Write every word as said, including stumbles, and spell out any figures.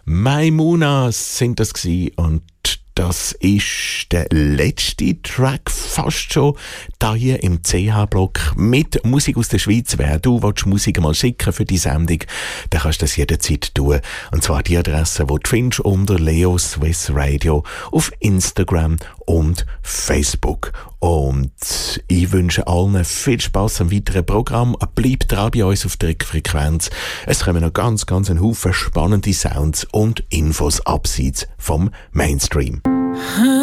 Maimunas sind das gewesen und das ist der letzte Track fast schon da hier im C H-Block mit Musik aus der Schweiz. Wer du willst Musik mal schicken für die Sendung, dann kannst du das jederzeit tun. Und zwar die Adresse, die du findest unter Leo Swiss Radio auf Instagram und Facebook. Und ich wünsche allen viel Spass am weiteren Programm. Bleibt dran bei uns auf der Frequenz. Es kommen noch ganz, ganz ein Haufen spannende Sounds und Infos abseits vom Mainstream.